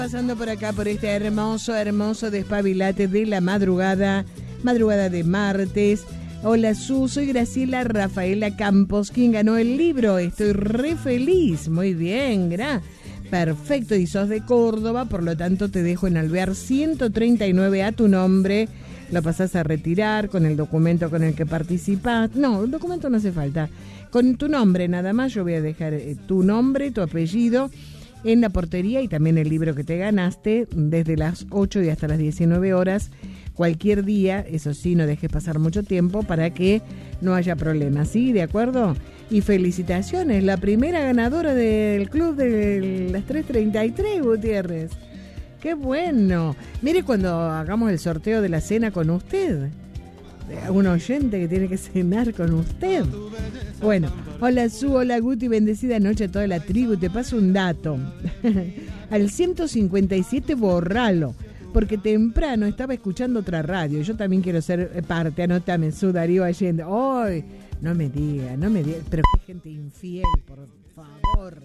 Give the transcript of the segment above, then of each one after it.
Pasando por acá, por este hermoso despabilate de la madrugada de martes. Hola, soy Graciela Rafaela Campos, quien ganó el libro. Estoy re feliz. Muy bien, perfecto. Y sos de Córdoba, por lo tanto te dejo en Alvear 139 a tu nombre. Lo pasás a retirar con el documento con el que participás. No, el documento no hace falta. Con tu nombre nada más, yo voy a dejar tu nombre, tu apellido en la portería y también el libro que te ganaste desde las 8 y hasta las 19 horas, cualquier día. Eso sí, no dejes pasar mucho tiempo para que no haya problemas, ¿sí? ¿De acuerdo? Y felicitaciones, la primera ganadora del club de las 3:33, Gutiérrez. ¡Qué bueno! Mire cuando hagamos el sorteo de la cena con usted. Un oyente que tiene que cenar con usted. Bueno, hola Su, hola Guti, bendecida noche a toda la tribu. Te paso un dato. Al 157 borralo, porque temprano estaba escuchando otra radio. Yo también quiero ser parte, anótame, Su, Darío Allende. ¡Ay! No me diga, pero qué gente infiel, por favor.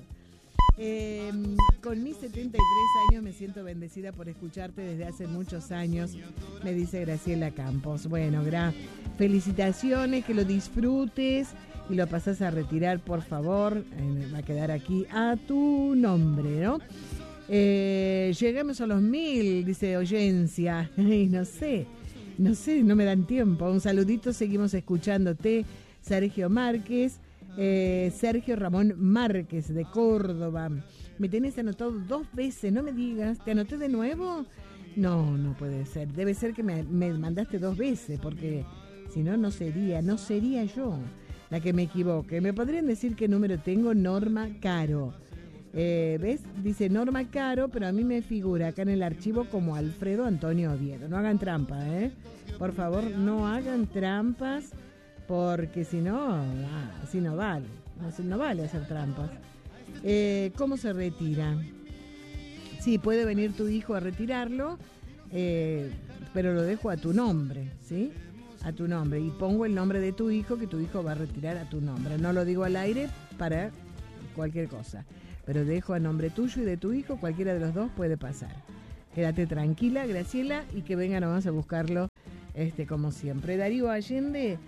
Con mis 73 años me siento bendecida por escucharte desde hace muchos años, me dice Graciela Campos. Bueno, felicitaciones, que lo disfrutes y lo pasás a retirar, por favor. Va a quedar aquí a tu nombre, ¿no? Llegamos a los 1000, dice Oyencia. No sé, no me dan tiempo. Un saludito, seguimos escuchándote. Sergio Márquez. Sergio Ramón Márquez de Córdoba. Me tenés anotado 2 veces, no me digas. ¿Te anoté de nuevo? No puede ser. Debe ser que me mandaste 2 veces, porque si no, no sería yo la que me equivoque. ¿Me podrían decir qué número tengo? Norma Caro. ¿Ves? Dice Norma Caro, pero a mí me figura acá en el archivo como Alfredo Antonio Oviedo. No hagan trampa, por favor, no hagan trampas, porque si no, así no vale. No vale hacer trampas. ¿Cómo se retira? Sí, puede venir tu hijo a retirarlo, pero lo dejo a tu nombre, ¿sí? A tu nombre. Y pongo el nombre de tu hijo, que tu hijo va a retirar a tu nombre. No lo digo al aire para cualquier cosa, pero dejo a nombre tuyo y de tu hijo, cualquiera de los dos puede pasar. Quédate tranquila, Graciela, y que vengan nomás a buscarlo, como siempre. Darío Allende,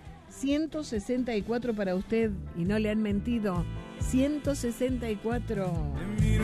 164 para usted, y no le han mentido. 164.